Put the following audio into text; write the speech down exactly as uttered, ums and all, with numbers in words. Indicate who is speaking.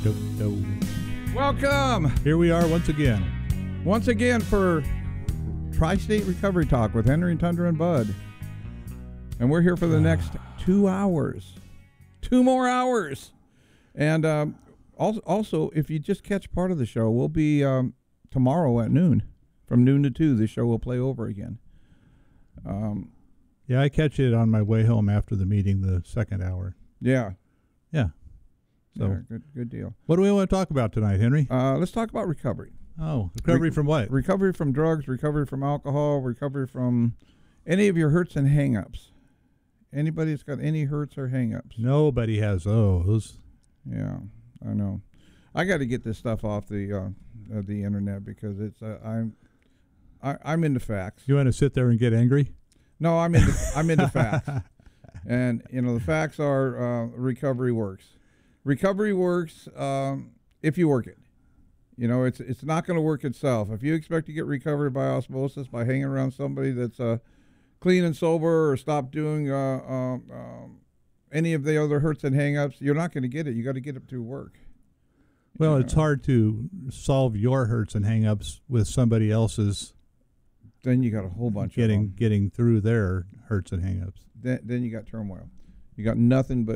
Speaker 1: Do, do.
Speaker 2: Welcome
Speaker 1: Here we are once again.
Speaker 2: once again for Tri-State Recovery Talk with Henry, Tundra, and Bud. And we're here for the next two hours. Two more hours. And um, also, also, if you just catch part of the show, we'll be um, tomorrow at noon. From noon to two, the show will play over again. Um,
Speaker 1: Yeah, I catch it on my way home after the meeting, the second hour.
Speaker 2: yeah.
Speaker 1: Yeah. So,
Speaker 2: Yeah, good, good deal.
Speaker 1: what do we want to talk about tonight, Henry?
Speaker 2: Uh, let's talk about recovery.
Speaker 1: Oh, recovery
Speaker 2: Re-
Speaker 1: from what?
Speaker 2: Recovery from drugs, recovery from alcohol, recovery from any of your hurts and hang-ups. Anybody that's got any hurts or hang-ups.
Speaker 1: Nobody has those.
Speaker 2: Yeah, I know. I got to get this stuff off the uh, uh, the internet because it's uh, I'm I, I'm into facts.
Speaker 1: You want to sit there and get angry?
Speaker 2: No, I'm into I'm into facts, and you know the facts are uh, recovery works. Recovery works um, if you work it. You know, it's it's not going to work itself. If you expect to get recovered by osmosis by hanging around somebody that's uh, clean and sober or stop doing uh, um, um, any of the other hurts and hang-ups, you're not going to get it. You got to get it through work.
Speaker 1: Well,
Speaker 2: You
Speaker 1: it's
Speaker 2: know?
Speaker 1: hard to solve your hurts and hang-ups with somebody else's
Speaker 2: Then you got a whole bunch
Speaker 1: getting
Speaker 2: of them.
Speaker 1: getting through their hurts and hang-ups.
Speaker 2: Then, then you got turmoil. You got nothing but